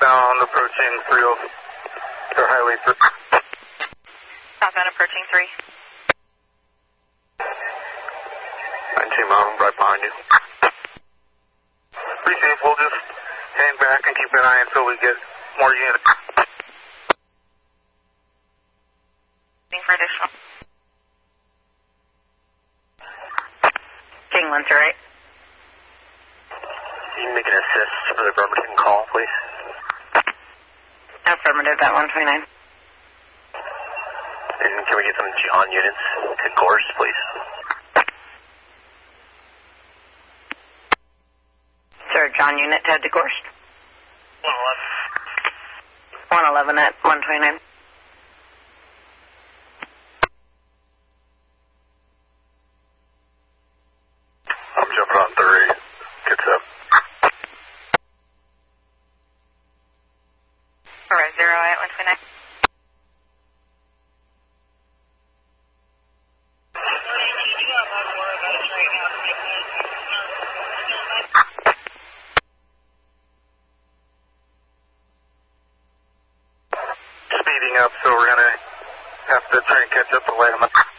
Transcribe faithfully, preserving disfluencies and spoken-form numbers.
southbound approaching three oh, or Highway three. Southbound approaching three. nineteen mile, right behind you. Be safe, we'll just hang back and keep an eye until we get more units. Waiting for additional. King one, sir, right? Can you make an assist for the Bremerton call, please? Affirmative, that one twenty-nine. And can we get some John units to Gorse, please? Sir, John unit to head to Gorse. one eleven. one eleven at one twenty-nine. I'm jumping on three. Gets up. Alright, zero at one twenty-nine. Speeding up, so we're gonna have to try and catch up to Lamb.